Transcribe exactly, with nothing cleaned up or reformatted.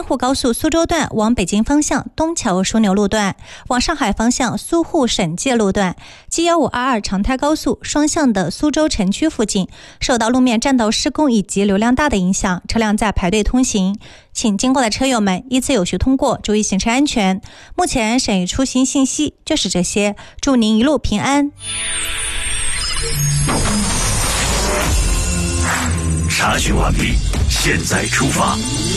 沪高速苏州段往北京方向东桥枢纽路段，往上海方向苏沪省界路段 G一五二二 长泰高速双向的苏州城区附近，受到路面占道施工以及流量大的影响，车辆在排队通行，请经过的车友们依次有序通过，注意行车安全。目前省域出行信息就是这些，祝您一路平安。 查询完毕，现在出发。